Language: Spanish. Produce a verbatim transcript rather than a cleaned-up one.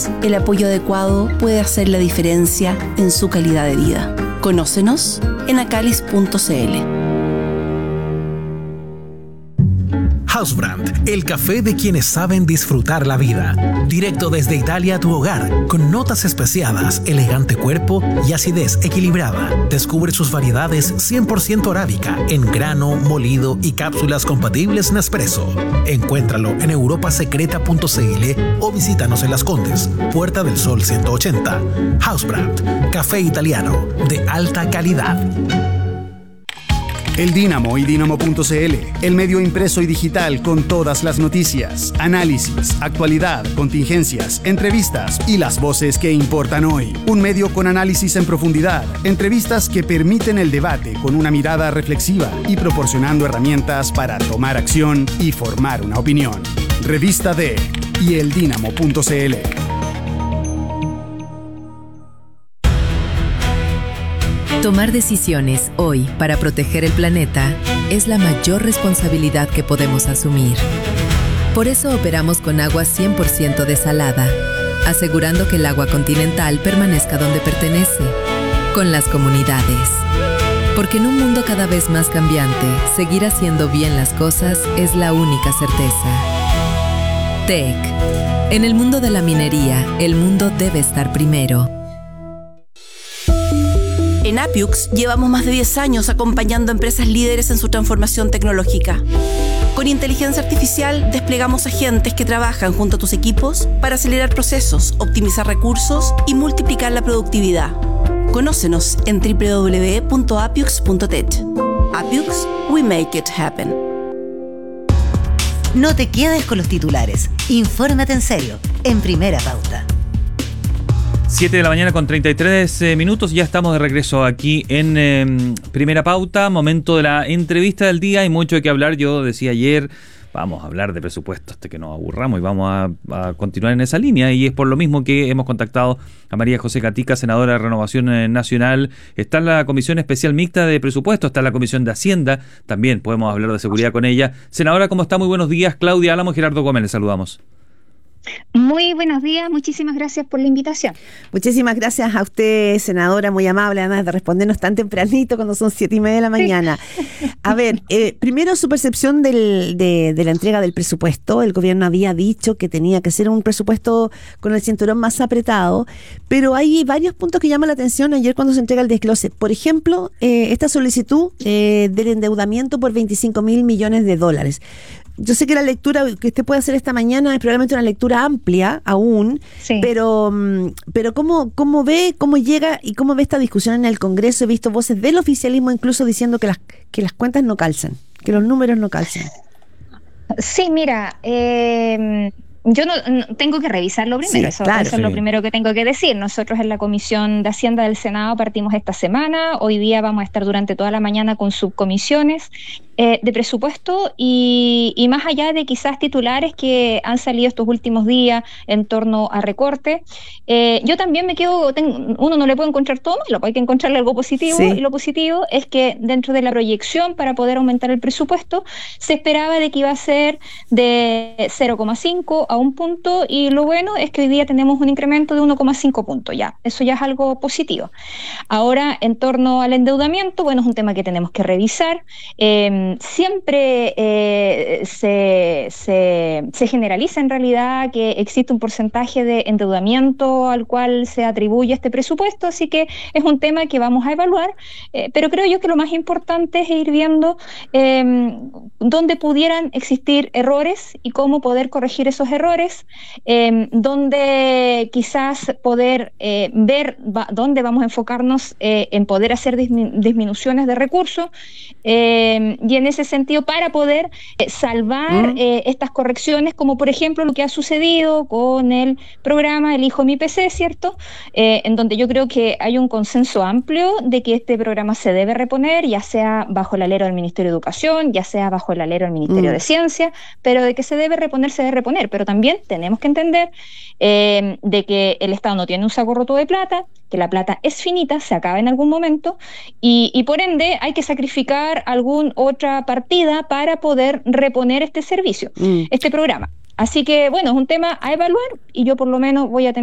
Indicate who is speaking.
Speaker 1: veces el apoyo adecuado puede hacer la diferencia en su calidad de vida. Conócenos en acalis punto c l.
Speaker 2: Housebrand, el café de quienes saben disfrutar la vida. Directo desde Italia a tu hogar, con notas especiadas, elegante cuerpo y acidez equilibrada. Descubre sus variedades cien por ciento arábica, en grano, molido y cápsulas compatibles Nespresso. Encuéntralo en europa secreta punto c l o visítanos en Las Condes, Puerta del Sol ciento ochenta. Housebrand, café italiano de alta calidad.
Speaker 3: El Dínamo y dínamo punto c l, el medio impreso y digital con todas las noticias, análisis, actualidad, contingencias, entrevistas y las voces que importan hoy. Un medio con análisis en profundidad, entrevistas que permiten el debate con una mirada reflexiva y proporcionando herramientas para tomar acción y formar una opinión. Revista D y el dínamo punto c l.
Speaker 4: Tomar decisiones hoy para proteger el planeta es la mayor responsabilidad que podemos asumir. Por eso operamos con agua cien por ciento desalada, asegurando que el agua continental permanezca donde pertenece, con las comunidades. Porque en un mundo cada vez más cambiante, seguir haciendo bien las cosas es la única certeza. T E C. En el mundo de la minería, el mundo debe estar primero.
Speaker 1: En Appiux llevamos más de diez años acompañando a empresas líderes en su transformación tecnológica. Con inteligencia artificial desplegamos agentes que trabajan junto a tus equipos para acelerar procesos, optimizar recursos y multiplicar la productividad. Conócenos en doble u doble u doble u punto appiux punto tech. Appiux, we make it happen.
Speaker 5: No te quedes con los titulares. Infórmate en serio, en Primera Pauta.
Speaker 6: siete de la mañana con treinta y tres eh, minutos, ya estamos de regreso aquí en eh, Primera Pauta, momento de la entrevista del día, hay mucho que hablar, yo decía ayer, vamos a hablar de presupuesto hasta que nos aburramos y vamos a, a continuar en esa línea, y es por lo mismo que hemos contactado a María José Gatica, senadora de Renovación Nacional, está en la Comisión Especial Mixta de Presupuesto, está en la Comisión de Hacienda, también podemos hablar de seguridad con ella. Senadora, ¿cómo está? Muy buenos días, Claudia Álamo y Gerardo Gómez, les saludamos.
Speaker 7: Muy buenos días, muchísimas gracias por la invitación.
Speaker 8: Muchísimas gracias a usted, senadora, muy amable, además de respondernos tan tempranito cuando son siete y media de la mañana. A ver, eh, primero su percepción del, de, de la entrega del presupuesto. El gobierno había dicho que tenía que ser un presupuesto con el cinturón más apretado, pero hay varios puntos que llaman la atención ayer cuando se entrega el desglose. Por ejemplo, eh, esta solicitud eh, del endeudamiento por veinticinco mil millones de dólares. Yo sé que la lectura que usted puede hacer esta mañana es probablemente una lectura amplia aún, sí. pero pero ¿cómo, cómo ve, cómo llega y cómo ve esta discusión en el Congreso? He visto voces del oficialismo incluso diciendo que las, que las cuentas no calzan, que los números no calzan.
Speaker 7: Sí, mira, eh, yo no, no tengo que revisarlo primero, sí, eso,
Speaker 8: claro,
Speaker 7: eso es
Speaker 8: sí.
Speaker 7: lo primero que tengo que decir. Nosotros en la Comisión de Hacienda del Senado partimos esta semana, hoy día vamos a estar durante toda la mañana con subcomisiones Eh, de presupuesto y, y más allá de quizás titulares que han salido estos últimos días en torno a recorte, eh, yo también me quedo, tengo, uno no le puede encontrar todo malo, hay que encontrarle algo positivo, sí. Y lo positivo es que dentro de la proyección para poder aumentar el presupuesto se esperaba de que iba a ser de cero coma cinco a un punto, y lo bueno es que hoy día tenemos un incremento de uno coma cinco puntos, ya, eso ya es algo positivo. Ahora, en torno al endeudamiento, bueno, es un tema que tenemos que revisar. eh, Siempre eh, se, se, se generaliza en realidad que existe un porcentaje de endeudamiento al cual se atribuye este presupuesto, así que es un tema que vamos a evaluar, eh, pero creo yo que lo más importante es ir viendo eh, dónde pudieran existir errores y cómo poder corregir esos errores, eh, dónde quizás poder eh, ver va, dónde vamos a enfocarnos eh, en poder hacer dismi- disminuciones de recursos, eh, y en ese sentido para poder eh, salvar mm. eh, estas correcciones, como por ejemplo lo que ha sucedido con el programa El Hijo Mi P C, ¿cierto? Eh, en donde yo creo que hay un consenso amplio de que este programa se debe reponer, ya sea bajo el alero del Ministerio de Educación, ya sea bajo el alero del Ministerio mm. de Ciencia, pero de que se debe reponer, se debe reponer, pero también tenemos que entender eh, de que el Estado no tiene un saco roto de plata, que la plata es finita, se acaba en algún momento, y, y por ende hay que sacrificar alguna otra partida para poder reponer este servicio, mm. este programa. Así que, bueno, es un tema a evaluar y yo por lo menos voy a tener